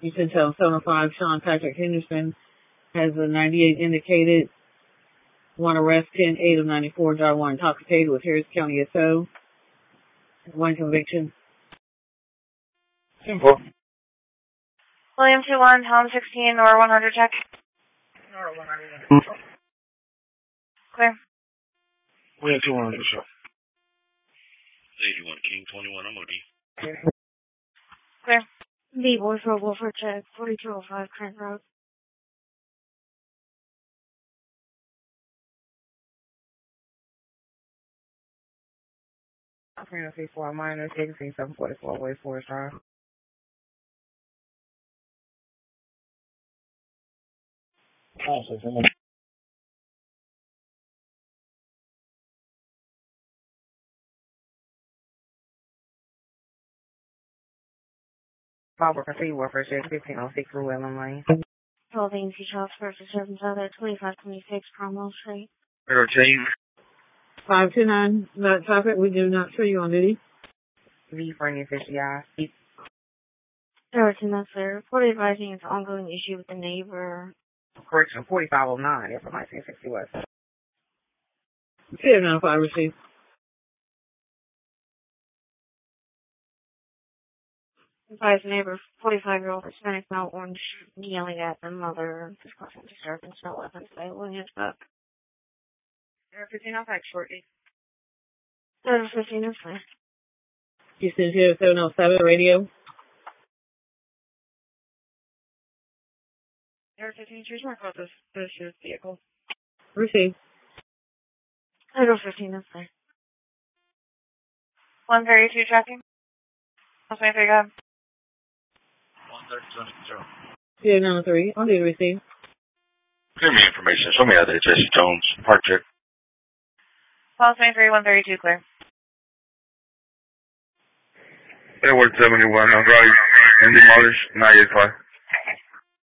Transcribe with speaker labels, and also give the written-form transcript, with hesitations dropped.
Speaker 1: You can tell 705 Sean Patrick Henderson has a 98 indicated. One arrest, 10-8 of 94, driver one intoxicated with Harris County SO. One conviction.
Speaker 2: Simple.
Speaker 3: William 21, Tom 16, Nora 100 check.
Speaker 1: Nora 100.
Speaker 3: Clear.
Speaker 2: William 21, show.
Speaker 4: 81 King 21, I'm OD.
Speaker 3: Clear. B boy for Wolford check, 4205 Trent Road.
Speaker 1: Operator 34 minor, 744 Way Forest Drive. Barbara Cassie Warfare Check, 1506 Llewellyn Lane.
Speaker 3: 12 ANC shots versus Servants Other, 2526 Cromwell Street.
Speaker 2: Radar change.
Speaker 1: 529, not traffic. We do not show you on duty. V for any official.
Speaker 3: Everton, that's there. Report advising it's ongoing issue with the neighbor.
Speaker 1: Correction, 4509, that's 1960 West. 795 received.
Speaker 3: Advise neighbor, 45-year-old Hispanic male orange, yelling at the mother. This causing disturbance, no weapons available in his book.
Speaker 1: Air 15, I'll back shortly.
Speaker 3: 15 is fine.
Speaker 1: Houston 0707 radio.
Speaker 3: Air 15, choose mark out this vehicle.
Speaker 1: Received.
Speaker 3: 15 is fine. 132 tracking. What's my figure?
Speaker 4: 132.
Speaker 1: 0903, on duty received.
Speaker 4: Give me information. Show me how to Jesse Jones. Park check.
Speaker 3: Call 23, 132 clear.
Speaker 2: Edward 71, I'm driving. And demolish 985.